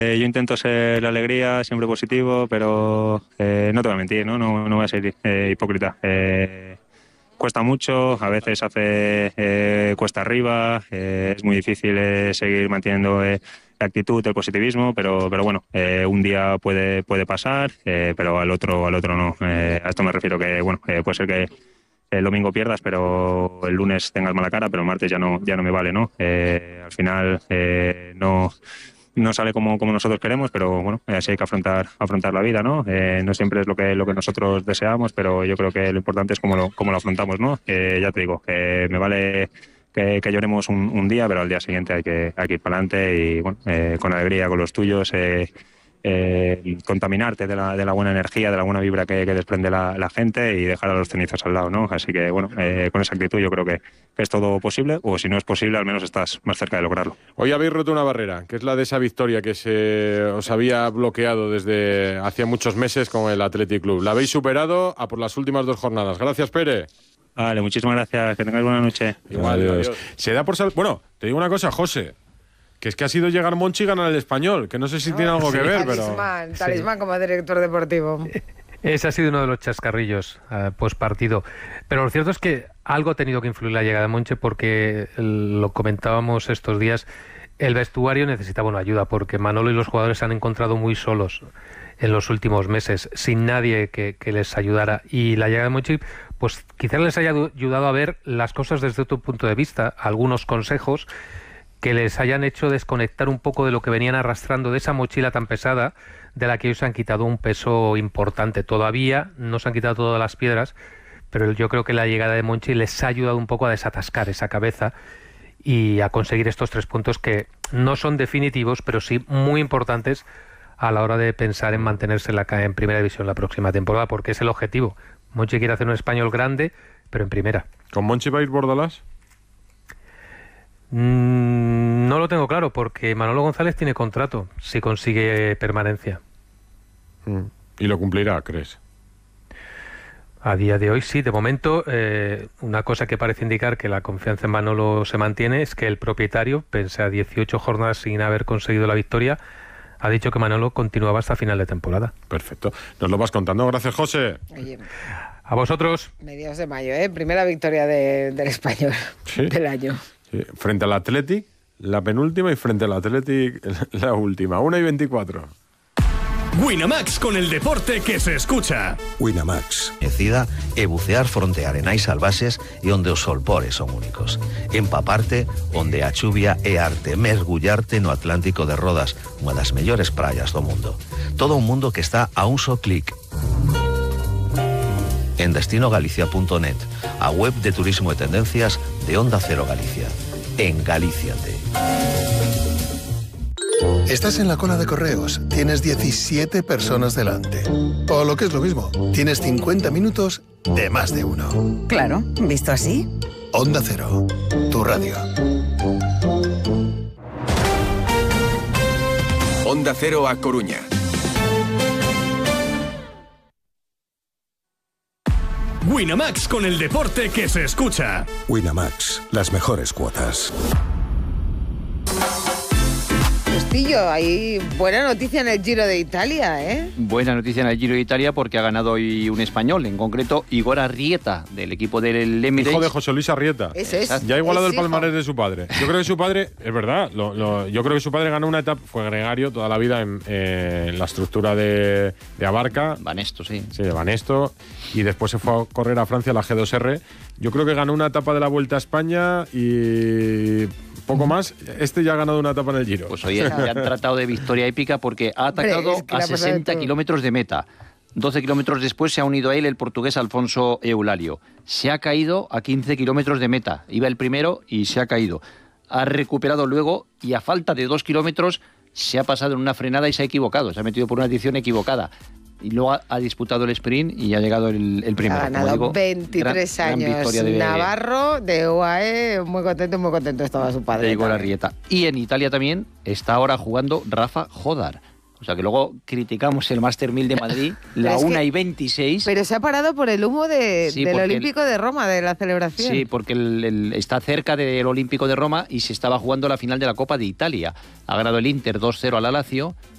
Yo intento ser la alegría, siempre positivo, pero no te voy a mentir, ¿no? No voy a ser hipócrita. Cuesta mucho, a veces hace cuesta arriba, es muy difícil seguir manteniendo la actitud, el positivismo, pero bueno, un día puede pasar, pero al otro no. A esto me refiero que, bueno, puede ser que el domingo pierdas, pero el lunes tengas mala cara, pero el martes ya no me vale, ¿no? Al final no sale como nosotros queremos, pero bueno, así hay que afrontar la vida, ¿no? No siempre es lo que nosotros deseamos, pero yo creo que lo importante es cómo lo afrontamos, ¿no? Ya te digo, me vale que lloremos un día, pero al día siguiente hay que ir para adelante y bueno, con alegría, con los tuyos, contaminarte de la buena energía, de la buena vibra que desprende la gente y dejar a los cenizos al lado, ¿no? Así que bueno, con esa actitud yo creo que es todo posible, o si no es posible, al menos estás más cerca de lograrlo. Hoy habéis roto una barrera, que es la de esa victoria que os había bloqueado desde hacía muchos meses con el Athletic Club. La habéis superado a por las últimas 2 jornadas. Gracias, Pere. Vale, muchísimas gracias, que tengáis buena noche. Igual, adiós. Se da por bueno, te digo una cosa, José, que es que ha sido llegar Monchi y ganar el Español, que no sé si tiene algo que ver, pero... Talismán como director deportivo. Ese ha sido uno de los chascarrillos post partido. Pero lo cierto es que algo ha tenido que influir la llegada de Monchi, porque lo comentábamos estos días, el vestuario necesitaba una ayuda, porque Manolo y los jugadores se han encontrado muy solos en los últimos meses, sin nadie que les ayudara. Y la llegada de Monchi, pues quizás les haya ayudado a ver las cosas desde otro punto de vista, algunos consejos que les hayan hecho desconectar un poco de lo que venían arrastrando, de esa mochila tan pesada de la que ellos se han quitado un peso importante. Todavía no se han quitado todas las piedras, pero yo creo que la llegada de Monchi les ha ayudado un poco a desatascar esa cabeza y a conseguir estos 3 puntos que no son definitivos, pero sí muy importantes a la hora de pensar en mantenerse en primera división la próxima temporada, porque es el objetivo. Monchi quiere hacer un Español grande, pero en primera. ¿Con Monchi va a ir Bordalás? No lo tengo claro, porque Manolo González tiene contrato si consigue permanencia. ¿Y lo cumplirá, crees? A día de hoy sí. De momento, una cosa que parece indicar que la confianza en Manolo se mantiene es que el propietario, pese a 18 jornadas sin haber conseguido la victoria, ha dicho que Manolo continuaba hasta final de temporada. Perfecto. Nos lo vas contando. Gracias, José. Oye, A vosotros. mediados de mayo, primera victoria del Español del año. Sí. Frente al Athletic, la penúltima, y frente al Athletic, la última. 1:24. Winamax, con el deporte que se escucha. Winamax. Decida e bucear fronte a arenais salvaxes e onde os solpores son únicos. Empaparte onde a chuvia é arte. Mergullarte no Atlántico de Rodas, unha das mellores praias do mundo. Todo un mundo que está a un só clic. En destinogalicia.net, a web de turismo e tendencias de Onda Cero Galicia. En Galíciate. Estás en la cola de correos, tienes 17 personas delante. O lo que es lo mismo, tienes 50 minutos de más de uno. Claro, visto así. Onda Cero, tu radio. Onda Cero a Coruña. Winamax, con el deporte que se escucha. Winamax, las mejores cuotas. Castillo, hay buena noticia en el Giro de Italia, ¿eh? Buena noticia en el Giro de Italia, porque ha ganado hoy un español, en concreto Igor Arrieta, del equipo del Emirates. Hijo de José Luis Arrieta. Eso es. Ya ha igualado el hijo. palmarés de su padre. Yo creo que su padre, es verdad, yo creo que su padre ganó una etapa, fue gregario toda la vida en la estructura de Abarca. Banesto, sí. Sí, de Banesto. Y después se fue a correr a Francia, la G2R. Yo creo que ganó una etapa de la Vuelta a España y poco más. Este ya ha ganado una etapa en el Giro. Pues hoy le han tratado de victoria épica porque ha atacado es que le a ha pasado de 60 todo. kilómetros de meta. 12 kilómetros después se ha unido a él el portugués Alfonso Eulario. Se ha caído a 15 kilómetros de meta. Iba el primero y se ha caído. Ha recuperado luego y a falta de 2 kilómetros se ha pasado en una frenada y se ha equivocado. Se ha metido por una dirección equivocada. Y luego ha disputado el sprint y ha llegado el primero. Ha ganado, Como digo, 23 gran años. victoria de Navarro, de UAE, muy contento estaba su padre. de Igor también. Arrieta. Y en Italia también está ahora jugando Rafa Jodar. O sea que luego criticamos el Master 1000 de Madrid, la Pero es que- 1:26. Pero se ha parado por el humo Sí, del porque Olímpico de Roma, de la celebración. Sí, porque está cerca del Olímpico de Roma y se estaba jugando la final de la Copa de Italia. Ha ganado el Inter 2-0 al Lazio